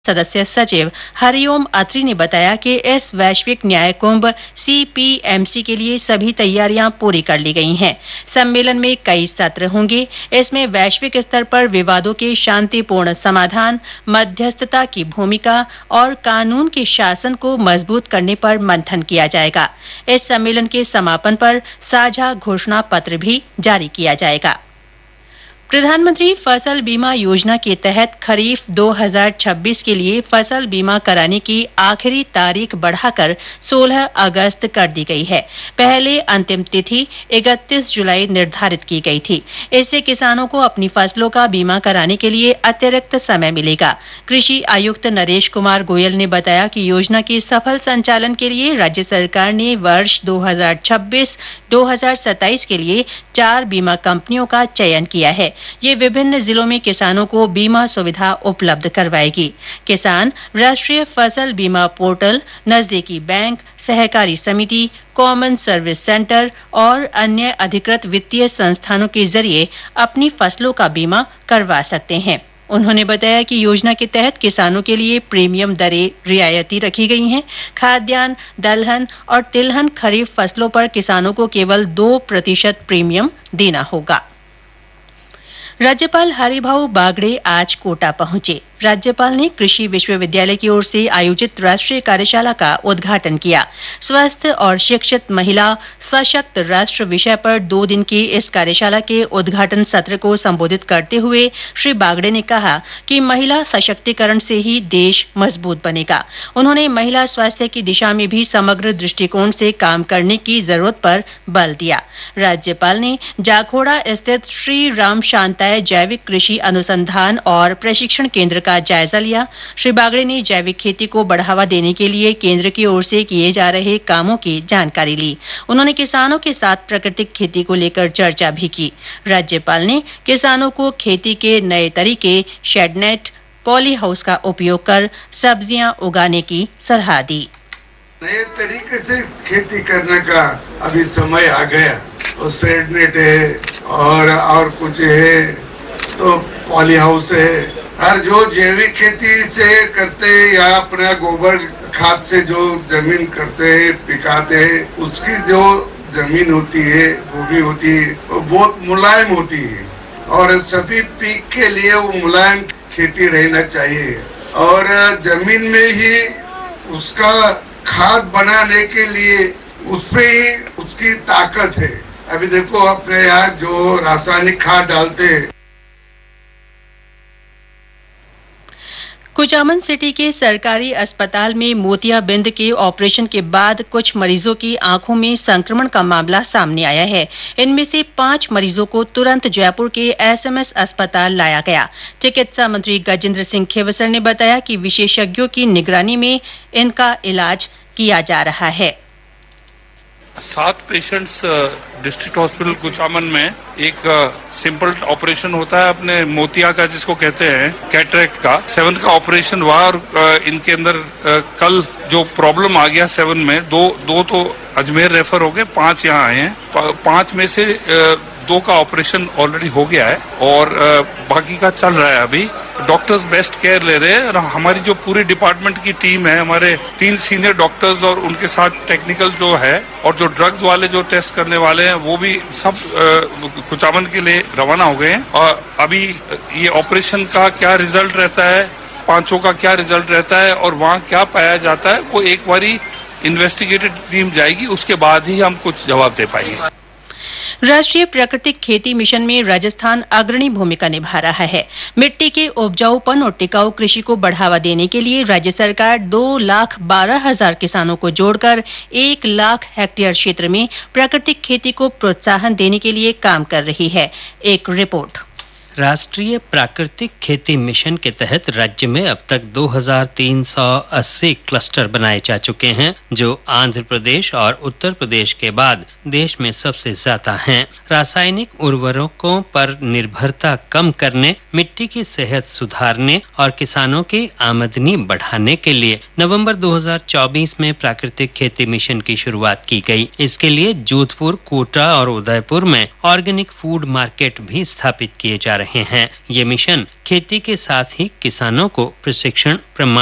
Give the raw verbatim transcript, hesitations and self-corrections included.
सदस्य सचिव हरिओम अत्री ने बताया कि इस वैश्विक न्याय कुंभ सीपीएमसी के लिए सभी तैयारियां पूरी कर ली गई हैं। सम्मेलन में कई सत्र होंगे। इसमें वैश्विक स्तर पर विवादों के शांतिपूर्ण समाधान, मध्यस्थता की भूमिका और कानून के शासन को मजबूत करने पर मंथन किया जाएगा। इस सम्मेलन के समापन पर साझा घोषणा पत्र भी जारी किया जाएगा। प्रधानमंत्री फसल बीमा योजना के तहत खरीफ दो हज़ार छब्बीस के लिए फसल बीमा कराने की आखिरी तारीख बढ़ाकर सोलह अगस्त कर दी गई है। पहले अंतिम तिथि इकतीस जुलाई निर्धारित की गई थी। इससे किसानों को अपनी फसलों का बीमा कराने के लिए अतिरिक्त समय मिलेगा। कृषि आयुक्त नरेश कुमार गोयल ने बताया कि योजना के सफल संचालन के लिए राज्य सरकार ने वर्ष दो हज़ार छब्बीस दो हज़ार सत्ताईस के लिए चार बीमा कंपनियों का चयन किया है। ये विभिन्न जिलों में किसानों को बीमा सुविधा उपलब्ध करवाएगी। किसान राष्ट्रीय फसल बीमा पोर्टल, नजदीकी बैंक, सहकारी समिति, कॉमन सर्विस सेंटर और अन्य अधिकृत वित्तीय संस्थानों के जरिए अपनी फसलों का बीमा करवा सकते हैं। उन्होंने बताया कि योजना के तहत किसानों के लिए प्रीमियम दरें रियायती रखी गई हैं। खाद्यान्न, दलहन और तिलहन खरीफ फसलों पर किसानों को केवल दो प्रतिशत प्रीमियम देना होगा। राज्यपाल हरिभाऊ बागड़े आज कोटा पहुंचे। राज्यपाल ने कृषि विश्वविद्यालय की ओर से आयोजित राष्ट्रीय कार्यशाला का उद्घाटन किया। स्वस्थ और शिक्षित महिला सशक्त राष्ट्र विषय पर दो दिन की इस कार्यशाला के उद्घाटन सत्र को संबोधित करते हुए श्री बागड़े ने कहा कि महिला सशक्तिकरण से ही देश मजबूत बनेगा। उन्होंने महिला स्वास्थ्य की दिशा में भी समग्र दृष्टिकोण से काम करने की जरूरत पर बल दिया। राज्यपाल ने जाखोड़ा स्थित श्री राम शांताय जैविक कृषि अनुसंधान और प्रशिक्षण केंद्र का जायजा लिया। श्री बागड़े ने जैविक खेती को बढ़ावा देने के लिए केंद्र की ओर से किए जा रहे कामों की जानकारी ली। उन्होंने किसानों के साथ प्राकृतिक खेती को लेकर चर्चा भी की। राज्यपाल ने किसानों को खेती के नए तरीके, शेडनेट, पॉली हाउस का उपयोग कर सब्जियां उगाने की सलाह दी। नए तरीके से खेती करने का अभी समय आ गया। और शेडनेट है और और कुछ है, तो पॉली हाउस है। हर जो जैविक खेती से करते हैं या अपना गोबर खाद से जो जमीन करते हैं, पिकाते हैं, उसकी जो जमीन होती है, भूमि होती है, वो बहुत मुलायम होती है और सभी पीक के लिए वो मुलायम खेती रहना चाहिए। और जमीन में ही उसका खाद बनाने के लिए उसमें ही उसकी ताकत है। अभी देखो अपने यहाँ जो रासायनिक खाद डालते हैं। कुचामन सिटी के सरकारी अस्पताल में मोतियाबिंद के ऑपरेशन के बाद कुछ मरीजों की आंखों में संक्रमण का मामला सामने आया है। इनमें से पांच मरीजों को तुरंत जयपुर के एसएमएस अस्पताल लाया गया। चिकित्सा मंत्री गजेंद्र सिंह खेवसर ने बताया कि विशेषज्ञों की निगरानी में इनका इलाज किया जा रहा है। सात पेशेंट्स डिस्ट्रिक्ट हॉस्पिटल कुचामन में एक सिंपल ऑपरेशन होता है अपने मोतिया का, जिसको कहते हैं कैटरेक्ट का। सेवन का ऑपरेशन हुआ और इनके अंदर कल जो प्रॉब्लम आ गया सेवन में, दो दो तो अजमेर रेफर हो गए, पांच यहाँ आए हैं। पांच में से दो का ऑपरेशन ऑलरेडी हो गया है और बाकी का चल रहा है। अभी डॉक्टर्स बेस्ट केयर ले रहे हैं और हमारी जो पूरी डिपार्टमेंट की टीम है, हमारे तीन सीनियर डॉक्टर्स और उनके साथ टेक्निकल जो है और जो ड्रग्स वाले जो टेस्ट करने वाले हैं, वो भी सब कुचामन के लिए रवाना हो गए हैं। और अभी ये ऑपरेशन का क्या रिजल्ट रहता है, पांचों का क्या रिजल्ट रहता है और वहाँ क्या पाया जाता है, वो एक बारी इन्वेस्टिगेटेड टीम जाएगी, उसके बाद ही हम कुछ जवाब दे पाएंगे। राष्ट्रीय प्राकृतिक खेती मिशन में राजस्थान अग्रणी भूमिका निभा रहा है। मिट्टी के उपजाऊपन और टिकाऊ कृषि को बढ़ावा देने के लिए राज्य सरकार दो लाख बारह हजार किसानों को जोड़कर एक लाख हेक्टेयर क्षेत्र में प्राकृतिक खेती को प्रोत्साहन देने के लिए काम कर रही है। एक रिपोर्ट। राष्ट्रीय प्राकृतिक खेती मिशन के तहत राज्य में अब तक दो हज़ार तीन सौ अस्सी क्लस्टर बनाए जा चुके हैं, जो आंध्र प्रदेश और उत्तर प्रदेश के बाद देश में सबसे ज्यादा हैं। रासायनिक उर्वरकों पर निर्भरता कम करने, मिट्टी की सेहत सुधारने और किसानों की आमदनी बढ़ाने के लिए नवंबर दो हज़ार चौबीस में प्राकृतिक खेती मिशन की शुरुआत की गई। इसके लिए जोधपुर, कोटा और उदयपुर में ऑर्गेनिक फूड मार्केट भी स्थापित किए जा रहे हैं। ये मिशन खेती के साथ ही किसानों को प्रशिक्षण, प्रमाण